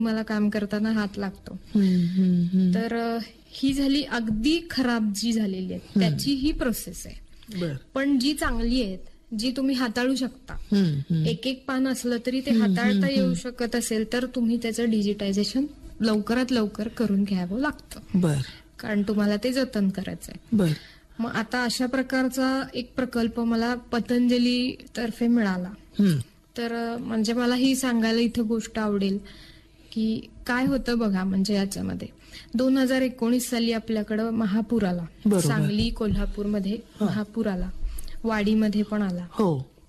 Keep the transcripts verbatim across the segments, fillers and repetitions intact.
मला काम करताना हात लागतो. हम्म, हम्म, हम्म. तर अ, ही झाली अगदी खराब जी झालेली आहे त्याची ही प्रोसेस आहे. बर. पण जी चांगली आहेत, जी तुम्ही हाताळू शकता, हम्म, हम्म. एक एक पान असलं तरी ते हम्म, हाताळता हम्म, येऊ हम्म. शकत असेल तर तुम्ही त्याचं डिजिटायझेशन लवकरात लवकर करून घ्यावं लागतं, बर कारण तुम्हाला ते जतन करायचंय. बर. मग आता अशा प्रकारचा एक प्रकल्प मला पतंजली तर्फे मिळाला. हम्म. तर अ, म्हणजे मला ही सांगायला इथं गोष्ट आवडेल की काय होतं बघा. म्हणजे याच्यामध्ये दोन हजार एकोणीस साली आपल्याकडं महापूर आला. बरोबर. सांगली, कोल्हापूरमध्ये हा. महापूर आला, वाडीमध्ये पण आला. हो.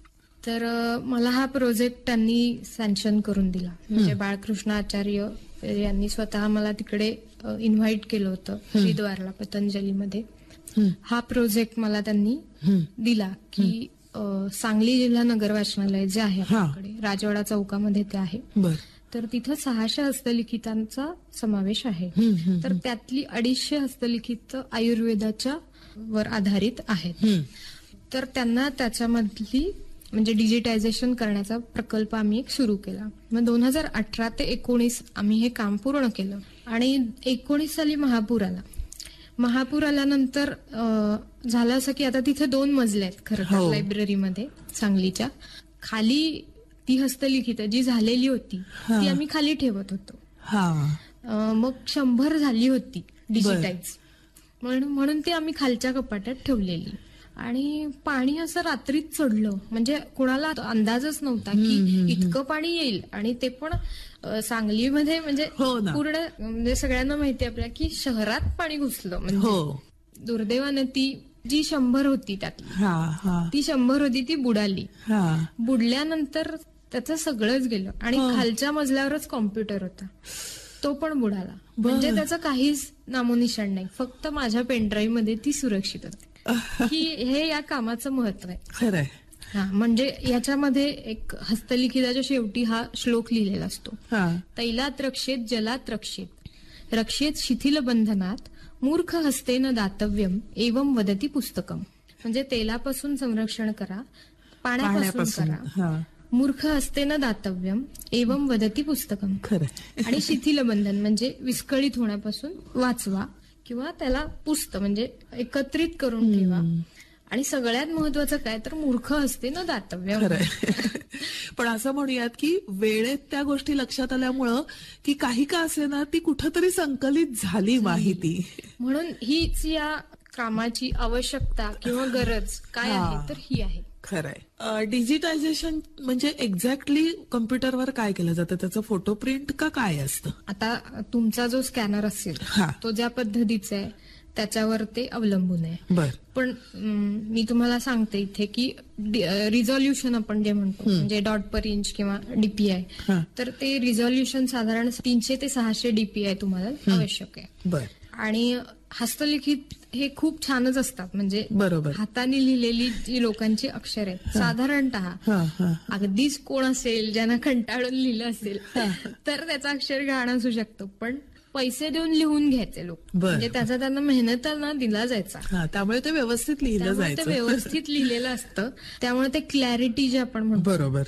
तर अ, मला हा प्रोजेक्ट त्यांनी सँक्शन करून दिला. म्हणजे बाळकृष्ण आचार्य यांनी स्वतः मला तिकडे इन्व्हाइट केलं होतं हरिद्वारला, पतंजलीमध्ये. हम्म, हा प्रोजेक्ट मला त्यांनी हम्म. दिला की अ, सांगली जिल्हा नगर वाचनालय जे आहे हा. आपल्याकडे राजवाडा चौकामध्ये ते आहे. बर. तर तिथं सहाशे हस्तलिखितांचा समावेश आहे. हम्म, हम्म, तर त्यातली अडीचशे हस्तलिखित आयुर्वेदाच्या वर आधारित आहेत. हम्म. तर त्यांना त्याच्यामधली म्हणजे डिजिटायझेशन करण्याचा प्रकल्प आम्ही एक सुरू केला. मग दोन हजार अठरा ते एकोणीस आम्ही हे काम पूर्ण केलं आणि एकोणीस साली महापूर आला. महापूर आल्यानंतर अ, झालं असं की आता तिथे दोन मजले आहेत खरं तर हो. लायब्ररीमध्ये सांगलीच्या. खाली ती हस्तलिखित जी झालेली होती हा. ती आम्ही खाली ठेवत होतो. हा. अ, मग शंभर झाली होती डिजिटाईज, म्हणून म्हणून ती आम्ही खालच्या कपाट्यात ठेवलेली. आणि पाणी असं रात्रीत चढलं, म्हणजे कुणाला अंदाजच नव्हता की इतकं पाणी येईल. आणि ते पण अ, सांगलीमध्ये म्हणजे हो ना. पूर्ण म्हणजे सगळ्यांना माहिती आपल्या की शहरात पाणी घुसलं. म्हणजे हो. दुर्दैवानं ती जी शंभर होती त्यातली हा. हा. ती शंभर होती ती बुडाली. हा. बुडल्यानंतर त्याचं सगळंच गेलं आणि हो. खालच्या मजल्यावरच कॉम्प्युटर होता, तो पण बुडाला. बर. म्हणजे त्याचं काहीच नामोनिशाण नाही, फक्त माझ्या पेनड्राईव्ह मध्ये ती सुरक्षित होती. ही हे या कामाचं महत्व आहे. खरंय. हा, म्हणजे याच्यामध्ये एक हस्तलिखिताच्या शेवटी हा श्लोक लिहिलेला असतो. हा. तैलात रक्षेत जलात रक्षेत रक्षेत शिथिल बंधनात मूर्ख हस्तेन दातव्यम एवं वदती पुस्तकम. म्हणजे तेलापासून संरक्षण करा, पाण्यापासून पाण्यापासून. करा, हा. मूर्ख हस्तेन दातव्यम एवं वदती पुस्तकम. खरंय. आणि शिथिल बंधन म्हणजे विस्कळीत होण्यापासून वाचवा किंवा त्याला पुस्त म्हणजे एकत्रित करून ठेवा. आणि सगळ्यात महत्वाचं काय तर मूर्ख हस्ते न दातव्य. खरंय. पण असं म्हणूयात की वेळेत त्या गोष्टी लक्षात आल्यामुळं की काही का असेना ती कुठंतरी संकलित झाली माहिती. म्हणून हीच या कामाची आवश्यकता किंवा गरज काय हा. आहे तर ही आहे. खरंय. डिजिटायझेशन म्हणजे एक्झॅक्टली कम्प्युटरवर काय केलं जातं, त्याचं फोटो प्रिंट का काय असतं? आता तुमचा जो स्कॅनर असेल हा. तो ज्या पद्धतीचा आहे त्याच्यावर ते अवलंबून आहे. बर. पण अं, मी तुम्हाला सांगते इथे की रिझॉल्युशन आपण जे म्हणतो म्हणजे डॉट पर इंच किंवा डीपीआय, हा. तर ते रिझॉल्युशन साधारण तीनशे ते सहाशे डीपीआय तुम्हाला आवश्यक आहे. बर. आणि हस्तलिखित हे खूप छानच असतात, म्हणजे बरोबर. हाताने लिहिलेली जी लोकांची अक्षर आहेत साधारणतः. हा. हा. अगदीच कोण असेल ज्यांना कंटाळून लिहिलं असेल तर त्याचं अक्षर घाण असू शकतं, पण पैसे देऊन लिहून घ्यायचे लोक, बर. म्हणजे त्याचा त्यांना मेहनताना दिला जायचा. हा, त्यामुळे ते व्यवस्थित लिहिलं त्यामुळे ते जायचं. व्यवस्थित लिहिलेलं असतं, त्यामुळे ते क्लॅरिटी जी आपण म्हणतो बरोबर.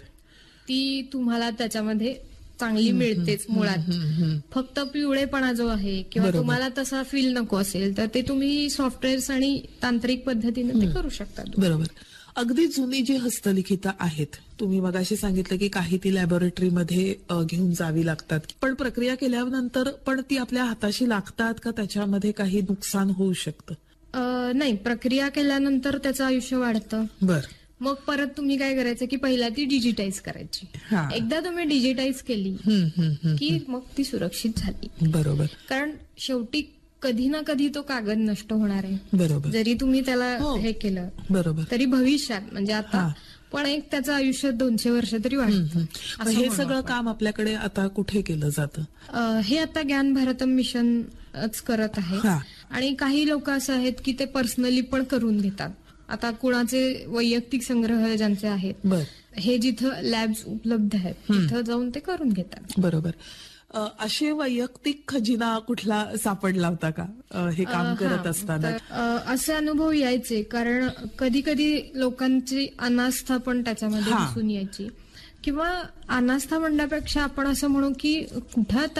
ती तुम्हाला त्याच्यामध्ये चांगली मिळतेच मुळात. फक्त पिवळेपणा जो आहे किंवा बरोबर. तुम्हाला तसा फील नको असेल तर ते तुम्ही सॉफ्टवेअर्स आणि तांत्रिक पद्धतीने ते करू शकता. बरोबर. अगदी जुनी जी हस्तलिखितं आहेत, तुम्ही मगाशी सांगितलं की काही ती लॅबोरेटरीमध्ये अ, घेऊन जावी लागतात, पण प्रक्रिया केल्यानंतर पण ती आपल्या हाताशी लागतात का, त्याच्यामध्ये काही नुकसान होऊ शकतं? अं, नाही, प्रक्रिया केल्यानंतर त्याचं आयुष्य वाढतं. बर. मग परत तुम्ही काय करायचं की पहिला ती डिजिटाईज करायची. हा. एकदा तुम्ही डिजिटाईज केली हम्म, हम्म, हम्म. की मग ती सुरक्षित झाली. बरोबर. कारण शेवटी कधी ना कधी तो कागद नष्ट होणार आहे. बरोबर. जरी तुम्ही त्याला हो. हे केलं बरोबर. तरी भविष्यात म्हणजे आता हा. पण एक त्याचं आयुष्य दोनशे वर्ष तरी वाढतं. मग हे सगळं काम आपल्याकडे आता कुठे केलं जातं? अं, हे आता ज्ञान भारतम मिशनच करत आहे. हा. आणि काही लोक असं आहेत की ते पर्सनली पण करून घेतात. आता कुणाचे वैयक्तिक संग्रह ज्यांचे आहेत, बर. हे जिथं लॅब्स उपलब्ध आहेत तिथं जाऊन ते करून घेतात. बरोबर. अ, असे वैयक्तिक खजिना कुठला सापडला होता का अ, हे काम अ, करत हा, असताना? तर, अ, असे अनुभव यायचे, कारण कधी कधी लोकांची अनास्था पण त्याच्यामध्ये हा. दिसून यायची. किंवा अनास्था म्हणण्यापेक्षा आपण असं म्हणू की कुठं